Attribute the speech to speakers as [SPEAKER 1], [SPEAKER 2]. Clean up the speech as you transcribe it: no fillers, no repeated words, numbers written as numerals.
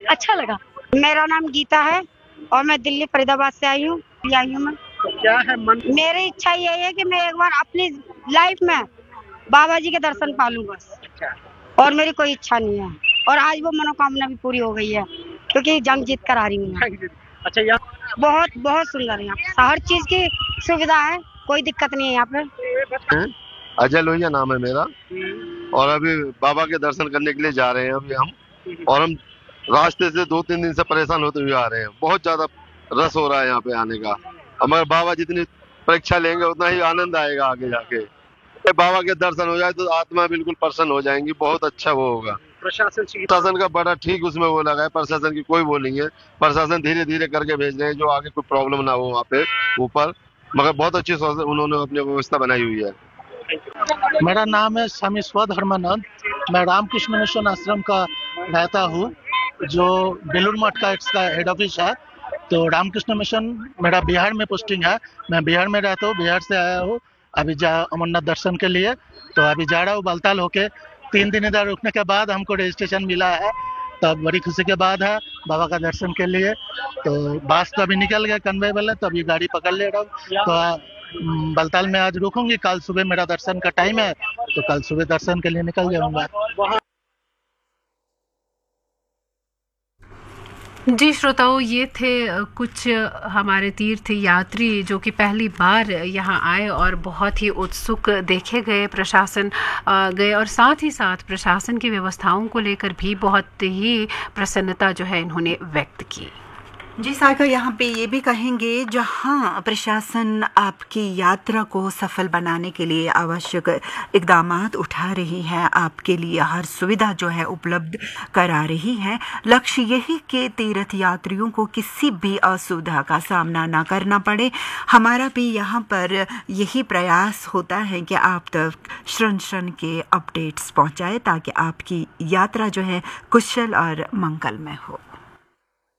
[SPEAKER 1] अच्छा लगा। मेरा नाम गीता है और मैं दिल्ली फरीदाबाद से आई हूँ मैं।
[SPEAKER 2] तो क्या है मन?
[SPEAKER 1] मेरी इच्छा यही है कि मैं एक बार अपनी लाइफ में बाबा जी के दर्शन पा लूं बस।
[SPEAKER 2] अच्छा।
[SPEAKER 1] और मेरी कोई इच्छा नहीं है और आज वो मनोकामना भी पूरी हो गई है क्योंकि जंग जीत कर आ रही हूँ।
[SPEAKER 2] अच्छा, यहाँ
[SPEAKER 1] बहुत बहुत सुंदर है, यहाँ हर चीज की सुविधा है, कोई दिक्कत नहीं है यहाँ पे।
[SPEAKER 3] अजय लोहिया नाम है मेरा और अभी बाबा के दर्शन करने के लिए जा रहे हैं अभी हम। और हम रास्ते से 2-3 दिन से परेशान होते हुए आ रहे हैं। बहुत ज्यादा रस हो रहा है यहाँ पे आने का। हमारे बाबा जितनी परीक्षा लेंगे उतना ही आनंद आएगा आगे जाके। बाबा के दर्शन हो जाए तो आत्मा बिल्कुल प्रसन्न हो जाएंगी। बहुत अच्छा वो होगा। प्रशासन का बड़ा ठीक उसमें वो लगा है। प्रशासन की कोई वो नहीं है। प्रशासन धीरे धीरे करके भेज रहे हैं जो आगे कोई प्रॉब्लम ना हो वहाँ पे ऊपर। मगर बहुत अच्छी उन्होंने अपनी व्यवस्था बनाई हुई है।
[SPEAKER 4] मेरा नाम है स्वामी स्वधर्मानंद। मैं रामकृष्ण मिशन आश्रम का रहता हूँ जो बेलूर मठ का इसका हेड ऑफिस है। तो रामकृष्ण मिशन मेरा बिहार में पोस्टिंग है। मैं बिहार में रहता हूँ, बिहार से आया हूँ अभी अमरनाथ दर्शन के लिए। तो अभी जा रहा हूँ बालताल होके। 3 दिन इधर रुकने के बाद हमको रजिस्ट्रेशन मिला है, तब बड़ी खुशी के बाद है बाबा का दर्शन के लिए। तो बस तो अभी निकल गया कन्वे वाले, तो अभी गाड़ी पकड़ ले रहा हूँ। तो बालताल में आज रुकूंगी, कल सुबह मेरा दर्शन का टाइम है तो कल सुबह दर्शन के लिए निकल जाऊंगा।
[SPEAKER 5] जी श्रोताओं, ये थे कुछ हमारे तीर्थ यात्री जो कि पहली बार यहाँ आए और बहुत ही उत्सुक देखे गए। प्रशासन गए और साथ ही साथ प्रशासन की व्यवस्थाओं को लेकर भी बहुत ही प्रसन्नता जो है इन्होंने व्यक्त की।
[SPEAKER 6] जी सागर, यहाँ पे ये भी कहेंगे जहाँ प्रशासन आपकी यात्रा को सफल बनाने के लिए आवश्यक इक़दामात उठा रही है, आपके लिए हर सुविधा जो है उपलब्ध करा रही है। लक्ष्य यही कि तीर्थ यात्रियों को किसी भी असुविधा का सामना ना करना पड़े। हमारा भी यहाँ पर यही प्रयास होता है कि आप तक क्षण क्षण के अपडेट्स पहुँचाए ताकि आपकी यात्रा जो है कुशल और मंगलमय हो।